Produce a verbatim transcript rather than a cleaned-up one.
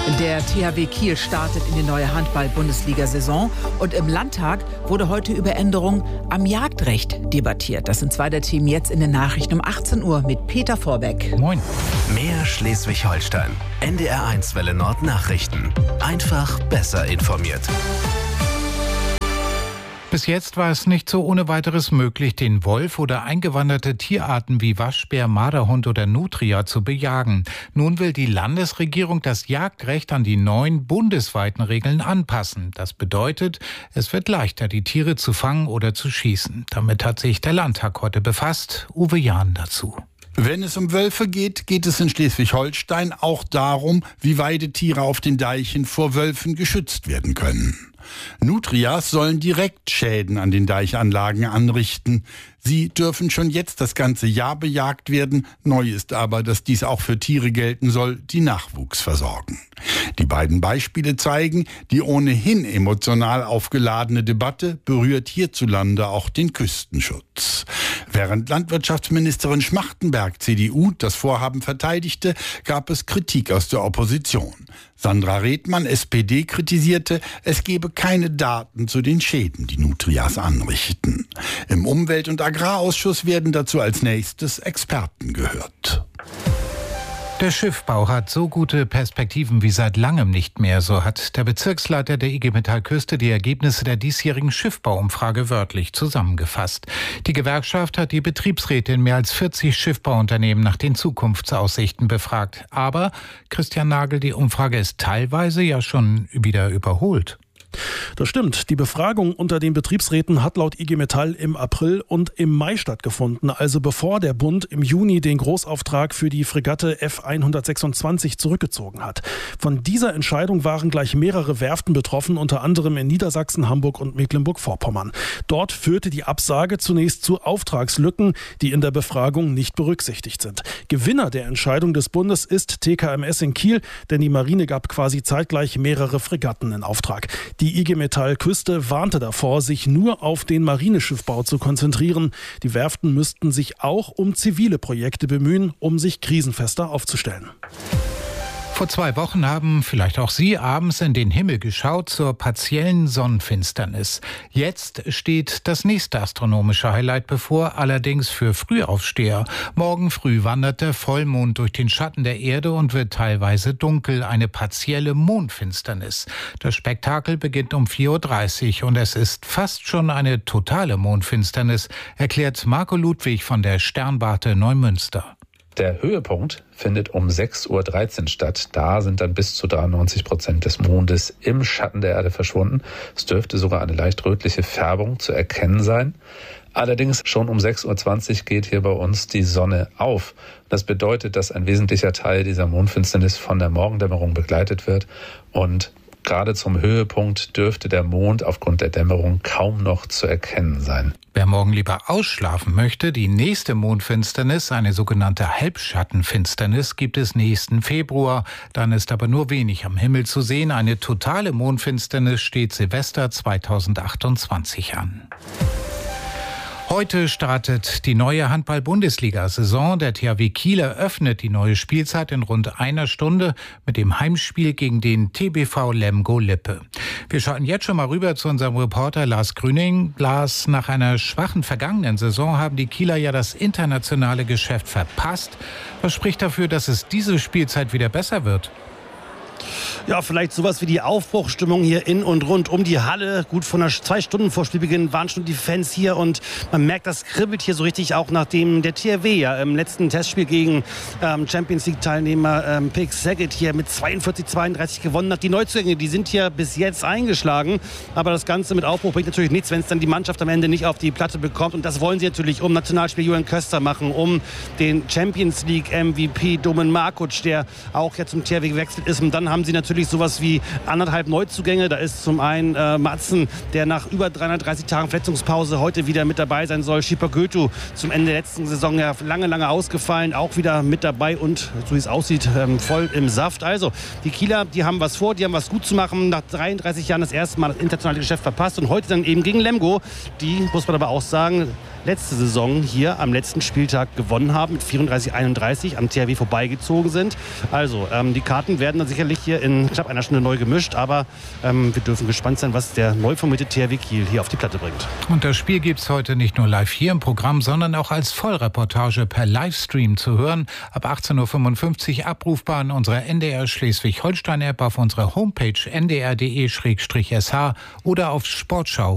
Der T H W Kiel startet in die neue Handball-Bundesliga-Saison und im Landtag wurde heute über Änderungen am Jagdrecht debattiert. Das sind zwei der Themen jetzt in den Nachrichten um achtzehn Uhr mit Peter Vorbeck. Moin. Mehr Schleswig-Holstein. N D R eins Welle Nord Nachrichten. Einfach besser informiert. Bis jetzt war es nicht so ohne weiteres möglich, den Wolf oder eingewanderte Tierarten wie Waschbär, Marderhund oder Nutria zu bejagen. Nun will die Landesregierung das Jagdrecht an die neuen bundesweiten Regeln anpassen. Das bedeutet, es wird leichter, die Tiere zu fangen oder zu schießen. Damit hat sich der Landtag heute befasst. Uwe Jahn dazu. Wenn es um Wölfe geht, geht es in Schleswig-Holstein auch darum, wie Weidetiere auf den Deichen vor Wölfen geschützt werden können. Nutrias sollen direkt Schäden an den Deichanlagen anrichten. Sie dürfen schon jetzt das ganze Jahr bejagt werden. Neu ist aber, dass dies auch für Tiere gelten soll, die Nachwuchs versorgen. Die beiden Beispiele zeigen, die ohnehin emotional aufgeladene Debatte berührt hierzulande auch den Küstenschutz. Während Landwirtschaftsministerin Schmachtenberg, C D U, das Vorhaben verteidigte, gab es Kritik aus der Opposition. Sandra Redmann, S P D, kritisierte, es gebe keine Daten zu den Schäden, die Nutrias anrichten. Im Umwelt- und Agrarausschuss werden dazu als nächstes Experten gehört. Der Schiffbau hat so gute Perspektiven wie seit langem nicht mehr. So hat der Bezirksleiter der I G Metall Küste die Ergebnisse der diesjährigen Schiffbauumfrage wörtlich zusammengefasst. Die Gewerkschaft hat die Betriebsräte in mehr als vierzig Schiffbauunternehmen nach den Zukunftsaussichten befragt. Aber, Christian Nagel, die Umfrage ist teilweise ja schon wieder überholt. Das stimmt. Die Befragung unter den Betriebsräten hat laut I G Metall im April und im Mai stattgefunden, also bevor der Bund im Juni den Großauftrag für die Fregatte F hundertsechsundzwanzig zurückgezogen hat. Von dieser Entscheidung waren gleich mehrere Werften betroffen, unter anderem in Niedersachsen, Hamburg und Mecklenburg-Vorpommern. Dort führte die Absage zunächst zu Auftragslücken, die in der Befragung nicht berücksichtigt sind. Gewinner der Entscheidung des Bundes ist T K M S in Kiel, denn die Marine gab quasi zeitgleich mehrere Fregatten in Auftrag. Die I G Metall Küste warnte davor, sich nur auf den Marineschiffbau zu konzentrieren. Die Werften müssten sich auch um zivile Projekte bemühen, um sich krisenfester aufzustellen. Vor zwei Wochen haben vielleicht auch Sie abends in den Himmel geschaut zur partiellen Sonnenfinsternis. Jetzt steht das nächste astronomische Highlight bevor, allerdings für Frühaufsteher. Morgen früh wandert der Vollmond durch den Schatten der Erde und wird teilweise dunkel, eine partielle Mondfinsternis. Das Spektakel beginnt um vier Uhr dreißig und es ist fast schon eine totale Mondfinsternis, erklärt Marco Ludwig von der Sternwarte Neumünster. Der Höhepunkt findet um sechs Uhr dreizehn statt. Da sind dann bis zu dreiundneunzig Prozent des Mondes im Schatten der Erde verschwunden. Es dürfte sogar eine leicht rötliche Färbung zu erkennen sein. Allerdings schon um sechs Uhr zwanzig geht hier bei uns die Sonne auf. Das bedeutet, dass ein wesentlicher Teil dieser Mondfinsternis von der Morgendämmerung begleitet wird und gerade zum Höhepunkt dürfte der Mond aufgrund der Dämmerung kaum noch zu erkennen sein. Wer morgen lieber ausschlafen möchte, die nächste Mondfinsternis, eine sogenannte Halbschattenfinsternis, gibt es nächsten Februar. Dann ist aber nur wenig am Himmel zu sehen. Eine totale Mondfinsternis steht Silvester zweitausendachtundzwanzig an. Heute startet die neue Handball-Bundesliga-Saison. Der T H W Kiel eröffnet die neue Spielzeit in rund einer Stunde mit dem Heimspiel gegen den T B V Lemgo-Lippe. Wir schalten jetzt schon mal rüber zu unserem Reporter Lars Grüning. Lars, nach einer schwachen vergangenen Saison haben die Kieler ja das internationale Geschäft verpasst. Was spricht dafür, dass es diese Spielzeit wieder besser wird? Ja, vielleicht sowas wie die Aufbruchstimmung hier in und rund um die Halle. Gut, von einer zwei Stunden vor Spielbeginn waren schon die Fans hier und man merkt, das kribbelt hier so richtig, auch nachdem der T H W ja im letzten Testspiel gegen ähm, Champions League-Teilnehmer ähm, Pick Saget hier mit zweiundvierzig zweiunddreißig gewonnen hat. Die Neuzugänge, die sind hier bis jetzt eingeschlagen, aber das Ganze mit Aufbruch bringt natürlich nichts, wenn es dann die Mannschaft am Ende nicht auf die Platte bekommt, und das wollen sie natürlich um Nationalspieler Julian Köster machen, um den Champions League M V P Domen Markuc, der auch jetzt zum T H W gewechselt ist, und dann haben sie natürlich sowas wie anderthalb Neuzugänge. Da ist zum einen äh, Matzen, der nach über dreihundertdreißig Tagen Verletzungspause heute wieder mit dabei sein soll. Schieper Götu, zum Ende der letzten Saison ja lange, lange ausgefallen, auch wieder mit dabei und, so wie es aussieht, ähm, voll im Saft. Also, die Kieler, die haben was vor, die haben was gut zu machen. Nach dreiunddreißig Jahren das erste Mal das internationale Geschäft verpasst und heute dann eben gegen Lemgo. Die, muss man aber auch sagen, letzte Saison hier am letzten Spieltag gewonnen haben mit vierunddreißig einunddreißig, am T H W vorbeigezogen sind. Also ähm, die Karten werden dann sicherlich hier in knapp einer Stunde neu gemischt, aber ähm, wir dürfen gespannt sein, was der neu formierte T H W Kiel hier auf die Platte bringt. Und das Spiel gibt es heute nicht nur live hier im Programm, sondern auch als Vollreportage per Livestream zu hören. Ab achtzehn Uhr fünfundfünfzig abrufbar in unserer N D R Schleswig-Holstein-App, auf unserer Homepage n d r punkt d e slash s h oder auf Sportschau